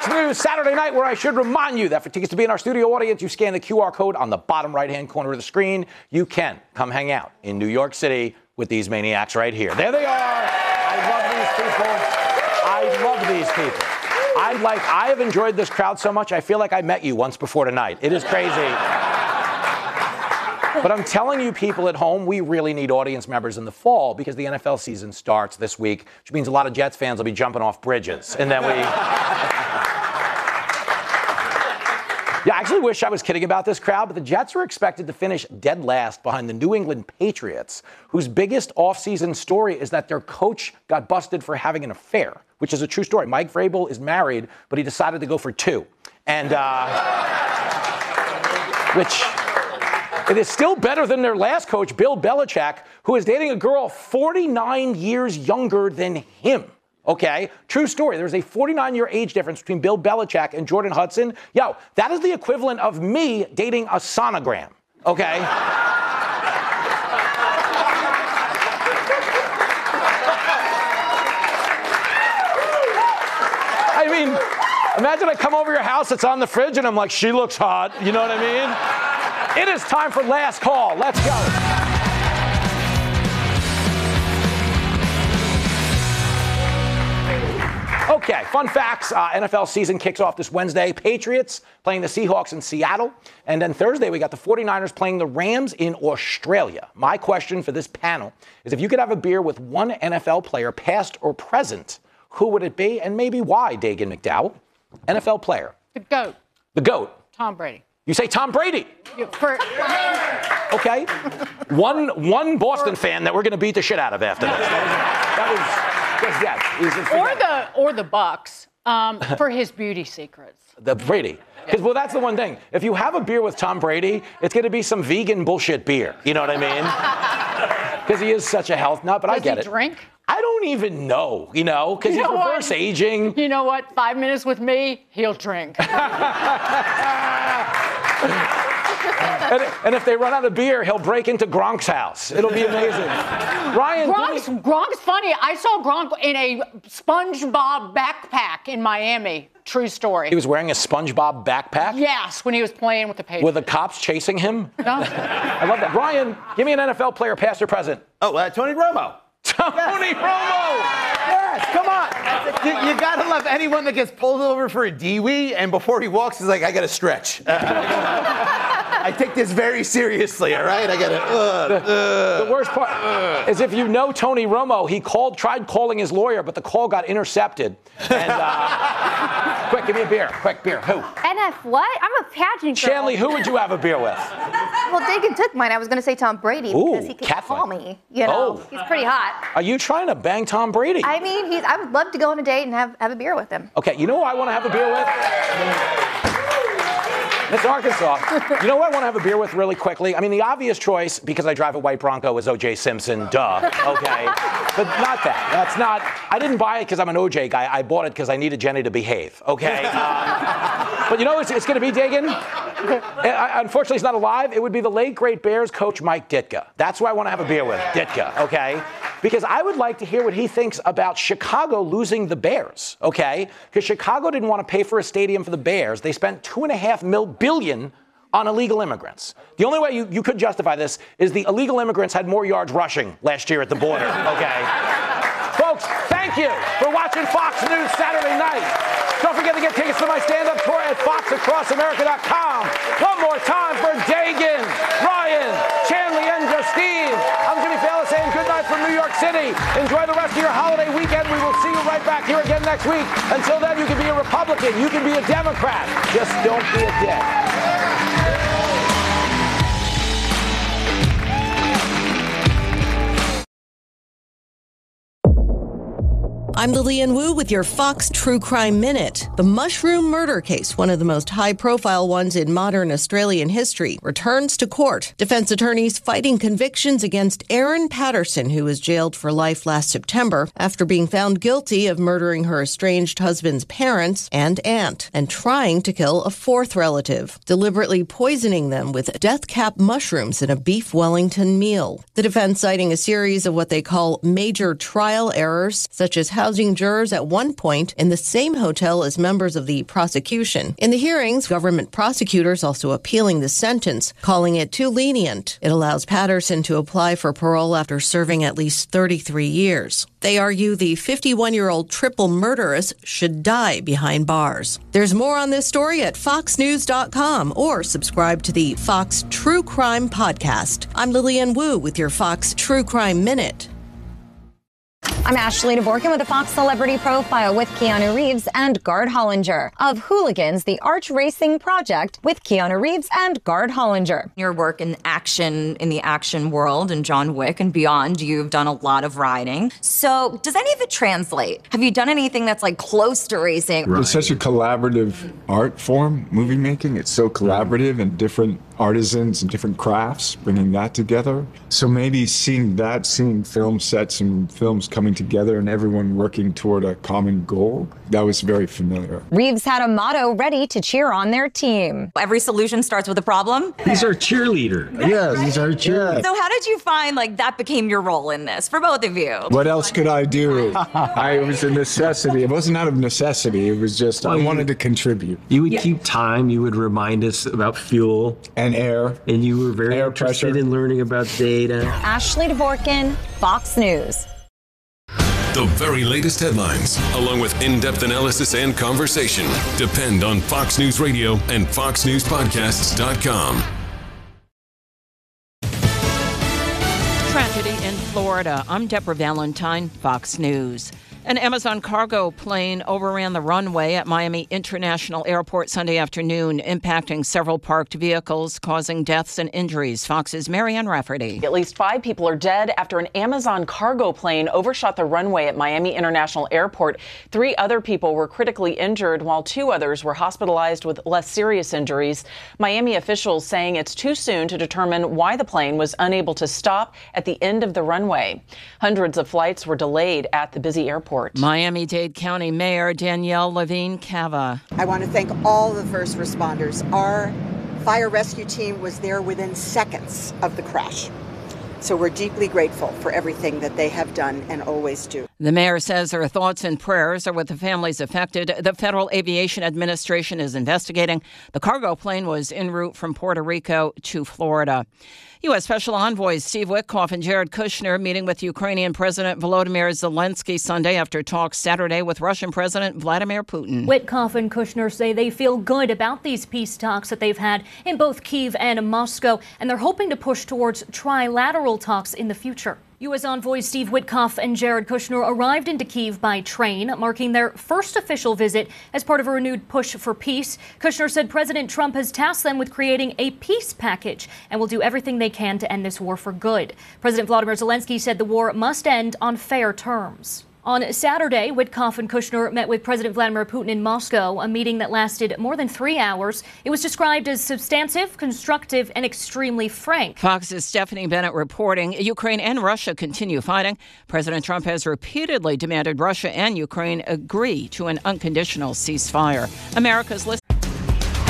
Fox News Saturday night, where I should remind you that for tickets to be in our studio audience, you scan the QR code on the bottom right-hand corner of the screen. You can come hang out in New York City with these maniacs right here. There they are. I love these people. I have enjoyed this crowd so much, I feel like I met you once before tonight. It is crazy. But I'm telling you, people at home, we really need audience members in the fall because the NFL season starts this week, which means a lot of Jets fans will be jumping off bridges. And then we... Yeah, I actually wish I was kidding about this crowd, but the Jets are expected to finish dead last behind the New England Patriots, whose biggest offseason story is that their coach got busted for having an affair, which is a true story. Mike Vrabel is married, but he decided to go for two. And, which... It is still better than their last coach, Bill Belichick, who is dating a girl 49 years younger than him. Okay? True story. There's a 49-year age difference between Bill Belichick and Jordan Hudson. Yo, that is the equivalent of me dating a sonogram. Okay? I mean, imagine I come over your house, it's on the fridge, and I'm like, she looks hot. You know what I mean? It is time for Last Call. Let's go. Okay, fun facts. NFL season kicks off this Wednesday. Patriots playing the Seahawks in Seattle. And then Thursday, we got the 49ers playing the Rams in Australia. My question for this panel is if you could have a beer with one NFL player, past or present, who would it be and maybe why, Dagan McDowell? NFL player. The GOAT. The GOAT. Tom Brady. You say Tom Brady. Okay. One Boston fan that we're going to beat the shit out of after this. That was or the Bucks for his beauty secrets. The Brady. Because, well, that's the one thing. If you have a beer with Tom Brady, it's going to be some vegan bullshit beer. You know what I mean? Because he is such a health nut, but I get it. Does he drink? I don't even know, because he's reverse aging. You know what? 5 minutes with me, he'll drink. And if they run out of beer, he'll break into Gronk's house. It'll be amazing. Ryan, Gronk's funny. I saw Gronk in a SpongeBob backpack in Miami. True story. He was wearing a SpongeBob backpack? Yes, when he was playing with the Patriots. Were the cops chasing him? No. I love that. Ryan, give me an NFL player, past or present. Oh, Tony Romo. Tony Romo! Yes, come on. You got to love anyone that gets pulled over for a DWI, and before he walks, he's like, I got to stretch. I take this very seriously, all right? I got to... The worst part is if you know Tony Romo, he tried calling his lawyer, but the call got intercepted. And, quick, give me a beer. Quick, beer. Who? NF what? I'm a pageant girl. Shanley, who would you have a beer with? Well, Dagan took mine. I was going to say Tom Brady because he could call me. You know, he's pretty hot. Are you trying to bang Tom Brady? I mean, I would love to go on a date and have a beer with him. Okay, you know who I want to have a beer with? It's Arkansas. You know what I want to have a beer with really quickly? I mean, the obvious choice, because I drive a white Bronco, is O.J. Simpson. Duh. Okay. But not that. That's not. I didn't buy it because I'm an O.J. guy. I bought it because I needed Jenny to behave. Okay. But you know what it's going to be, Dagan? Unfortunately, he's not alive. It would be the late, great Bears coach Mike Ditka. That's who I want to have a beer with. Ditka. Okay. Because I would like to hear what he thinks about Chicago losing the Bears. Okay. Because Chicago didn't want to pay for a stadium for the Bears. They spent $2.5 billion on illegal immigrants. The only way you could justify this is the illegal immigrants had more yards rushing last year at the border, okay? Folks, thank you for watching Fox News Saturday night. Don't forget to get tickets to my stand-up tour at foxacrossamerica.com. One more time for Dagan, Ryan, Shanley, and Justine. I'm Jimmy Fallon saying good night from New York City. Enjoy the rest of your holiday weekend. We will see you right back here again next week. Until then, you can be a Republican. You can be a Democrat. Just don't be a dick. I'm Lillian Wu with your Fox True Crime Minute. The mushroom murder case, one of the most high-profile ones in modern Australian history, returns to court. Defense attorneys fighting convictions against Erin Patterson, who was jailed for life last September after being found guilty of murdering her estranged husband's parents and aunt and trying to kill a fourth relative, deliberately poisoning them with death cap mushrooms in a beef Wellington meal. The defense citing a series of what they call major trial errors, such as housing housing jurors at one point in the same hotel as members of the prosecution. In the hearings, government prosecutors also appealing the sentence, calling it too lenient. It allows Patterson to apply for parole after serving at least 33 years. They argue the 51-year-old triple murderess should die behind bars. There's more on this story at foxnews.com or subscribe to the Fox True Crime Podcast. I'm Lillian Wu with your Fox True Crime Minute. I'm Ashley Dvorkin with a Fox Celebrity Profile with Keanu Reeves and Gard Hollinger of Hooligans, the Arch Racing Project with Keanu Reeves and Gard Hollinger. Your work in the action world and John Wick and beyond, you've done a lot of riding. So does any of it translate? Have you done anything that's like close to racing? Right. It's such a collaborative art form, movie making. It's so collaborative and different artisans and different crafts, bringing that together. So maybe seeing film sets and films coming together and everyone working toward a common goal, that was very familiar. Reeves had a motto ready to cheer on their team. Every solution starts with a problem. He's our cheerleader. Yes, he's our cheerleader. So how did you find that became your role in this for both of you? What else could I do? It was a necessity. It wasn't out of necessity. It was just, I wanted to contribute. You would keep time. You would remind us about fuel. And air. And you were very interested in learning about data. Ashley Dvorkin, Fox News. The very latest headlines, along with in-depth analysis and conversation, depend on Fox News Radio and FoxNewsPodcasts.com. Tragedy in Florida. I'm Deborah Valentine, Fox News. An Amazon cargo plane overran the runway at Miami International Airport Sunday afternoon, impacting several parked vehicles, causing deaths and injuries. Fox's Marianne Rafferty. At least 5 people are dead after an Amazon cargo plane overshot the runway at Miami International Airport. 3 other people were critically injured, while 2 others were hospitalized with less serious injuries. Miami officials saying it's too soon to determine why the plane was unable to stop at the end of the runway. Hundreds of flights were delayed at the busy airport. Miami-Dade County Mayor Danielle Levine Cava. I want to thank all the first responders. Our fire rescue team was there within seconds of the crash. So we're deeply grateful for everything that they have done and always do. The mayor says her thoughts and prayers are with the families affected. The Federal Aviation Administration is investigating. The cargo plane was en route from Puerto Rico to Florida. U.S. Special Envoys Steve Witkoff and Jared Kushner meeting with Ukrainian President Volodymyr Zelensky Sunday after talks Saturday with Russian President Vladimir Putin. Witkoff and Kushner say they feel good about these peace talks that they've had in both Kyiv and Moscow, and they're hoping to push towards trilateral talks in the future. U.S. envoys Steve Witkoff and Jared Kushner arrived into Kyiv by train, marking their first official visit as part of a renewed push for peace. Kushner said President Trump has tasked them with creating a peace package and will do everything they can to end this war for good. President Volodymyr Zelensky said the war must end on fair terms. On Saturday, Witkoff and Kushner met with President Vladimir Putin in Moscow, a meeting that lasted more than 3 hours. It was described as substantive, constructive, and extremely frank. Fox's Stephanie Bennett reporting Ukraine and Russia continue fighting. President Trump has repeatedly demanded Russia and Ukraine agree to an unconditional ceasefire. America's